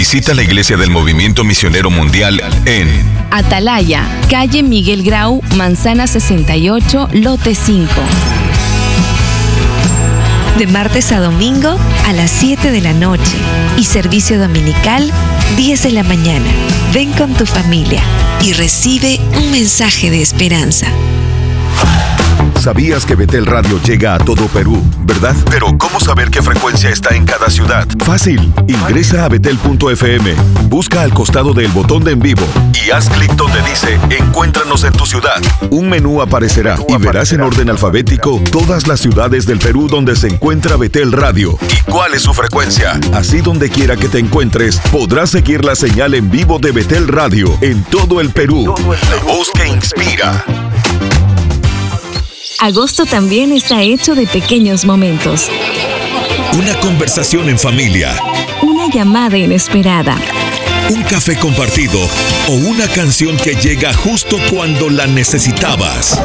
Visita la iglesia del Movimiento Misionero Mundial en Atalaya, calle Miguel Grau, manzana 68, lote 5. De martes a domingo a las 7 de la noche y servicio dominical 10 de la mañana. Ven con tu familia y recibe un mensaje de esperanza. ¿Sabías que Betel Radio llega a todo Perú, verdad? Pero ¿cómo saber qué frecuencia está en cada ciudad? Fácil. Ingresa a betel.fm, busca al costado del botón de en vivo y haz clic donde dice Encuéntranos en tu ciudad. Un menú aparecerá y verás en orden alfabético todas las ciudades del Perú donde se encuentra Betel Radio y cuál es su frecuencia. Así, donde quiera que te encuentres, podrás seguir la señal en vivo de Betel Radio en todo el Perú. La voz que inspira. Agosto también está hecho de pequeños momentos. Una conversación en familia. Una llamada inesperada. Un café compartido o una canción que llega justo cuando la necesitabas.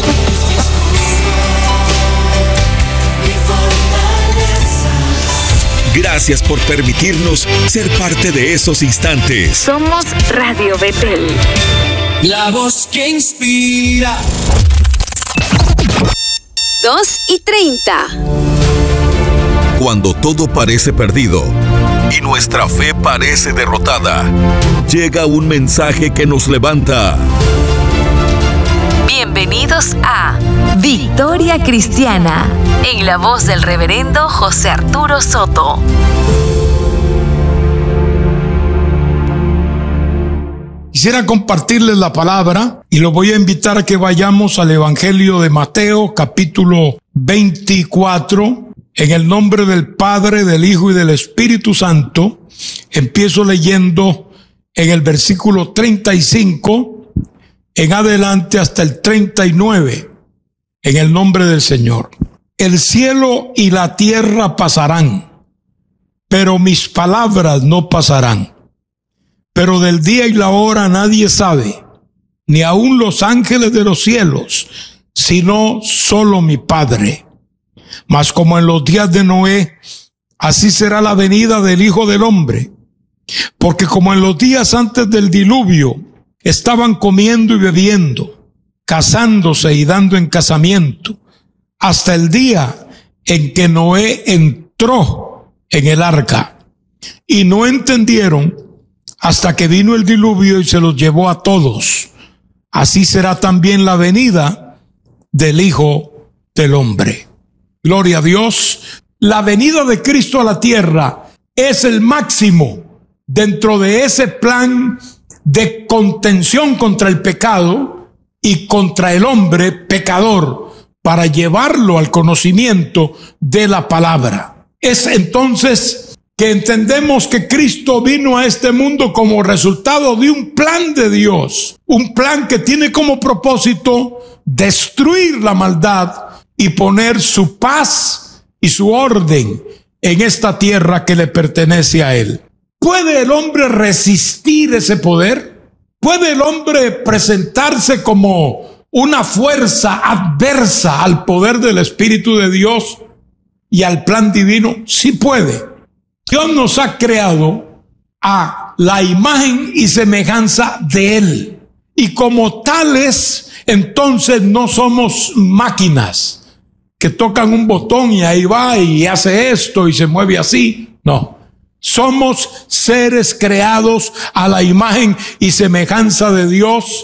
Gracias por permitirnos ser parte de esos instantes. Somos Radio Betel. La voz que inspira. 2:30. Cuando todo parece perdido y nuestra fe parece derrotada, llega un mensaje que nos levanta. Bienvenidos a Victoria Cristiana, en la voz del reverendo José Arturo Soto. Quisiera compartirles la palabra y lo voy a invitar a que vayamos al Evangelio de Mateo, capítulo 24, en el nombre del Padre, del Hijo y del Espíritu Santo. Empiezo leyendo en el versículo 35, en adelante hasta el 39, en el nombre del Señor. El cielo y la tierra pasarán, pero mis palabras no pasarán. Pero del día y la hora nadie sabe, ni aun los ángeles de los cielos, sino solo mi Padre. Mas como en los días de Noé, así será la venida del Hijo del Hombre. Porque como en los días antes del diluvio, estaban comiendo y bebiendo, casándose y dando en casamiento, hasta el día en que Noé entró en el arca. Y no entendieron hasta que vino el diluvio y se los llevó a todos. Así será también la venida del Hijo del Hombre. Gloria a Dios. La venida de Cristo a la tierra es el máximo dentro de ese plan de contención contra el pecado y contra el hombre pecador, para llevarlo al conocimiento de la palabra. Es entonces que entendemos que Cristo vino a este mundo como resultado de un plan de Dios, un plan que tiene como propósito destruir la maldad y poner su paz y su orden en esta tierra que le pertenece a Él. ¿Puede el hombre resistir ese poder? ¿Puede el hombre presentarse como una fuerza adversa al poder del Espíritu de Dios y al plan divino? Sí puede. Dios nos ha creado a la imagen y semejanza de Él. Y como tales, entonces no somos máquinas que tocan un botón y ahí va y hace esto y se mueve así. No. Somos seres creados a la imagen y semejanza de Dios.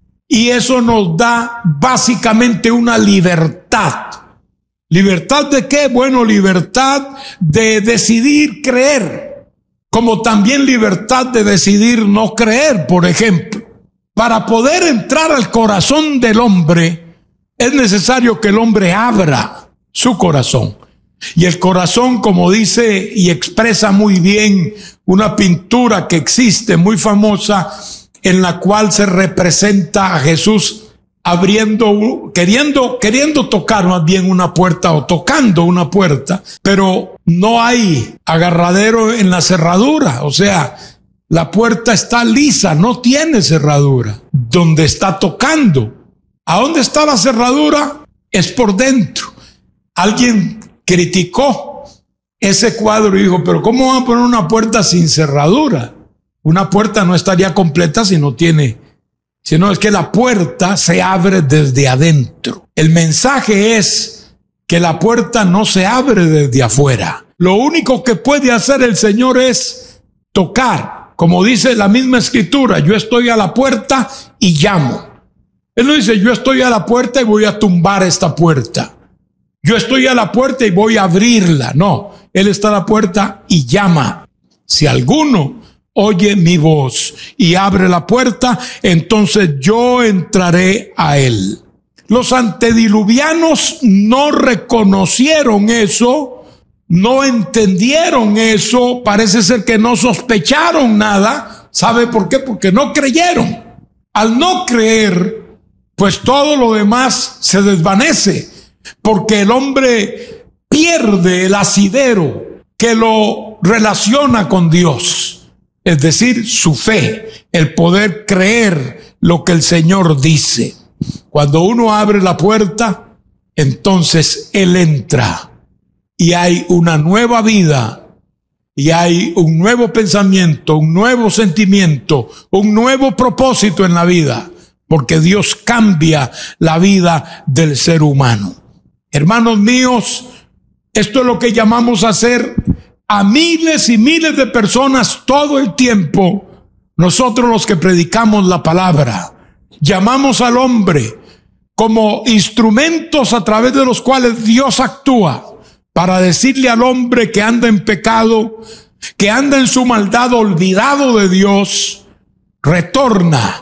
Y eso nos da básicamente una libertad. ¿Libertad de qué? Bueno, libertad de decidir creer, como también libertad de decidir no creer, por ejemplo. Para poder entrar al corazón del hombre, es necesario que el hombre abra su corazón. Y el corazón, como dice y expresa muy bien una pintura que existe muy famosa, en la cual se representa a Jesús abriendo, queriendo tocar más bien una puerta o tocando una puerta, pero no hay agarradero en la cerradura, o sea, la puerta está lisa, no tiene cerradura. Donde está tocando, ¿a dónde está la cerradura? Es por dentro. Alguien criticó ese cuadro y dijo, pero ¿cómo van a poner una puerta sin cerradura? Una puerta no estaría completa si no es que la puerta se abre desde adentro. El mensaje es que la puerta no se abre desde afuera. Lo único que puede hacer el Señor es tocar. Como dice la misma escritura, yo estoy a la puerta y llamo. Él no dice, yo estoy a la puerta y voy a tumbar esta puerta. Yo estoy a la puerta y voy a abrirla. No, Él está a la puerta y llama. Si alguno oye mi voz y abre la puerta, entonces yo entraré a él. Los antediluvianos no reconocieron eso, no entendieron eso, parece ser que no sospecharon nada. ¿Sabe por qué? Porque no creyeron. Al no creer, pues todo lo demás se desvanece, porque el hombre pierde el asidero que lo relaciona con Dios. Es decir, su fe, el poder creer lo que el Señor dice. Cuando uno abre la puerta, entonces Él entra y hay una nueva vida y hay un nuevo pensamiento, un nuevo sentimiento, un nuevo propósito en la vida, porque Dios cambia la vida del ser humano. Hermanos míos, esto es lo que llamamos hacer a miles y miles de personas todo el tiempo. Nosotros los que predicamos la palabra, llamamos al hombre como instrumentos a través de los cuales Dios actúa para decirle al hombre que anda en pecado, que anda en su maldad, olvidado de Dios, retorna,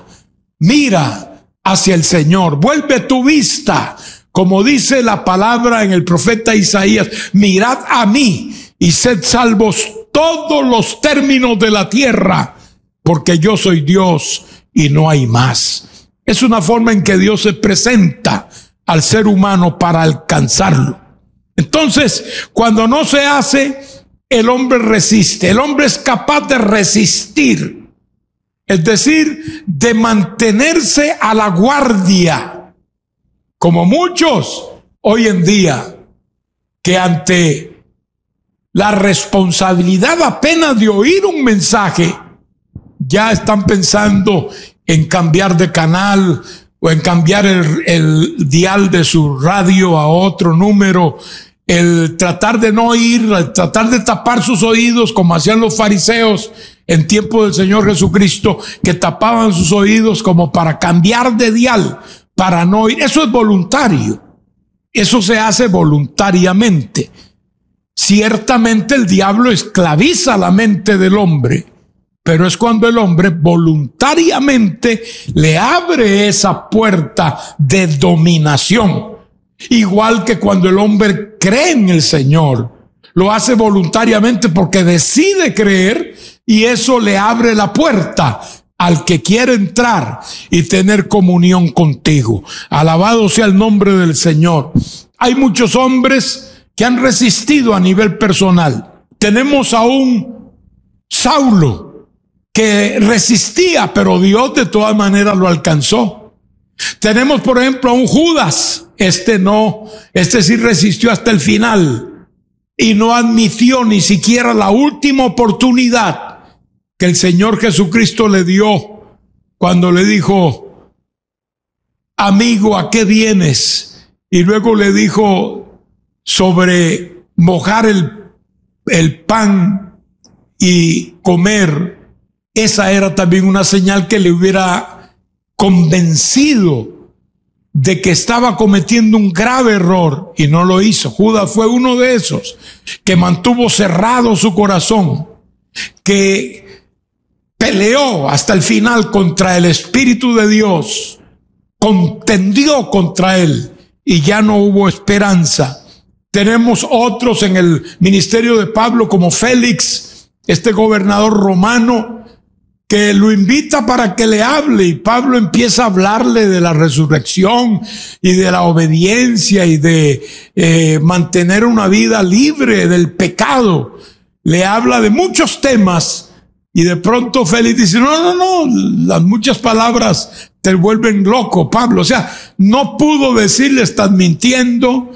mira hacia el Señor, vuelve tu vista, como dice la palabra en el profeta Isaías, mirad a mí y sed salvos todos los términos de la tierra, porque yo soy Dios y no hay más. Es una forma en que Dios se presenta al ser humano para alcanzarlo. Entonces, cuando no se hace, el hombre resiste. El hombre es capaz de resistir, es decir, de mantenerse a la guardia, como muchos hoy en día que ante la responsabilidad apenas de oír un mensaje, ya están pensando en cambiar de canal o en cambiar el dial de su radio a otro número, el tratar de no oír, el tratar de tapar sus oídos como hacían los fariseos en tiempo del Señor Jesucristo, que tapaban sus oídos como para cambiar de dial, para no oír. Eso es voluntario, eso se hace voluntariamente. Ciertamente el diablo esclaviza la mente del hombre, pero es cuando el hombre voluntariamente le abre esa puerta de dominación. Igual que cuando el hombre cree en el Señor, lo hace voluntariamente porque decide creer y eso le abre la puerta al que quiere entrar y tener comunión contigo. Alabado sea el nombre del Señor. Hay muchos hombres que han resistido a nivel personal. Tenemos a un Saulo que resistía, pero Dios de todas maneras lo alcanzó. Tenemos, por ejemplo, a un Judas. Este sí resistió hasta el final y no admitió ni siquiera la última oportunidad que el Señor Jesucristo le dio cuando le dijo, amigo, ¿a qué vienes? Y luego le dijo sobre mojar el pan y comer. Esa era también una señal que le hubiera convencido de que estaba cometiendo un grave error y no lo hizo. Judas fue uno de esos que mantuvo cerrado su corazón, que peleó hasta el final contra el Espíritu de Dios, contendió contra él y ya no hubo esperanza. Tenemos otros en el ministerio de Pablo como Félix, este gobernador romano, que lo invita para que le hable y Pablo empieza a hablarle de la resurrección y de la obediencia y de mantener una vida libre del pecado. Le habla de muchos temas y de pronto Félix dice, no, las muchas palabras te vuelven loco, Pablo. O sea, no pudo decirle, estás mintiendo,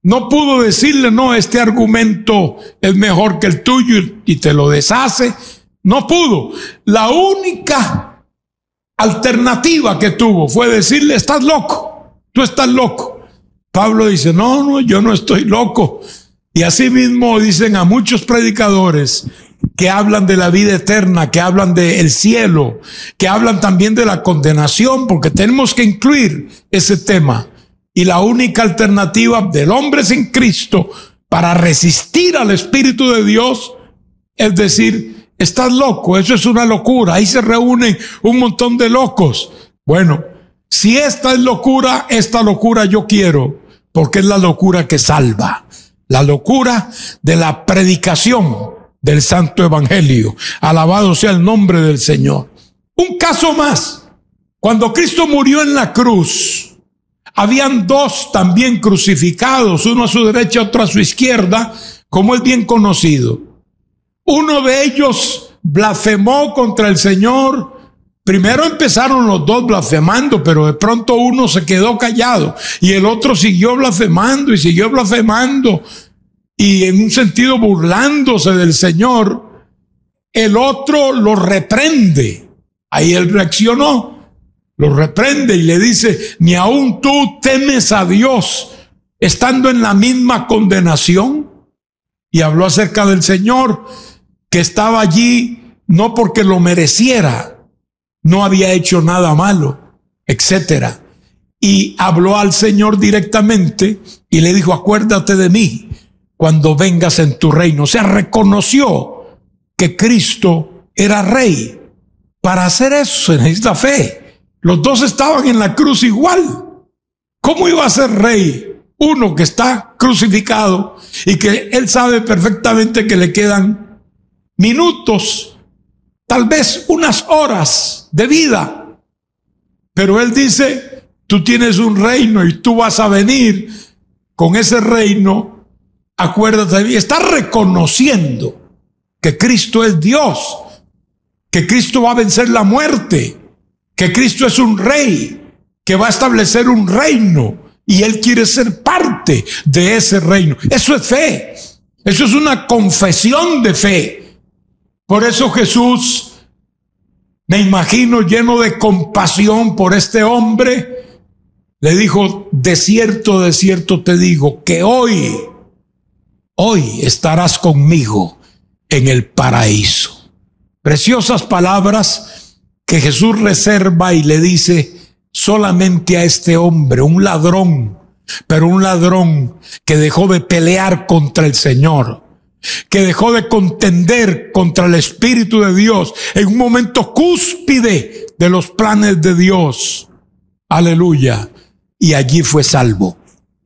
No pudo decirle, no, este argumento es mejor que el tuyo y te lo deshace. No pudo. La única alternativa que tuvo fue decirle, estás loco, tú estás loco. Pablo dice, no, yo no estoy loco. Y así mismo dicen a muchos predicadores que hablan de la vida eterna, que hablan del cielo, que hablan también de la condenación, porque tenemos que incluir ese tema. Y la única alternativa del hombre sin Cristo para resistir al Espíritu de Dios es decir, estás loco, eso es una locura. Ahí se reúnen un montón de locos. Bueno, si esta es locura, esta locura yo quiero, porque es la locura que salva. La locura de la predicación del Santo Evangelio. Alabado sea el nombre del Señor. Un caso más. Cuando Cristo murió en la cruz, habían dos también crucificados, uno a su derecha, otro a su izquierda, como es bien conocido. Uno de ellos blasfemó contra el Señor. Primero empezaron los dos blasfemando, pero de pronto uno se quedó callado y el otro siguió blasfemando y siguió blasfemando y en un sentido burlándose del Señor. El otro lo reprende. Ahí él reaccionó. Lo reprende y le dice, ni aún tú temes a Dios estando en la misma condenación. Y habló acerca del Señor que estaba allí no porque lo mereciera, no había hecho nada malo, etcétera. Y habló al Señor directamente y le dijo, acuérdate de mí cuando vengas en tu reino. O sea, reconoció que Cristo era rey. Para hacer eso se necesita fe. Los dos estaban en la cruz igual. ¿Cómo iba a ser rey uno que está crucificado y que él sabe perfectamente que le quedan minutos, tal vez unas horas de vida? Pero él dice, tú tienes un reino y tú vas a venir con ese reino. Acuérdate de mí. Está reconociendo que Cristo es Dios, que Cristo va a vencer la muerte, que Cristo es un rey, que va a establecer un reino y él quiere ser parte de ese reino. Eso es fe. Eso es una confesión de fe. Por eso Jesús, me imagino lleno de compasión por este hombre, le dijo, de cierto te digo que hoy estarás conmigo en el paraíso. Preciosas palabras que Jesús reserva y le dice solamente a este hombre, un ladrón, pero un ladrón que dejó de pelear contra el Señor, que dejó de contender contra el Espíritu de Dios en un momento cúspide de los planes de Dios. Aleluya. Y allí fue salvo.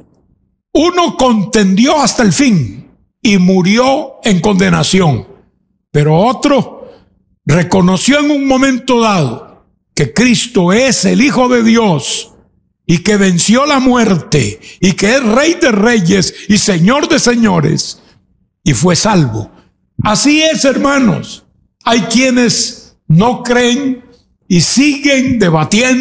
Uno contendió hasta el fin y murió en condenación, pero otro reconoció en un momento dado que Cristo es el Hijo de Dios y que venció la muerte y que es Rey de Reyes y Señor de Señores, y fue salvo. Así es, hermanos. Hay quienes no creen y siguen debatiendo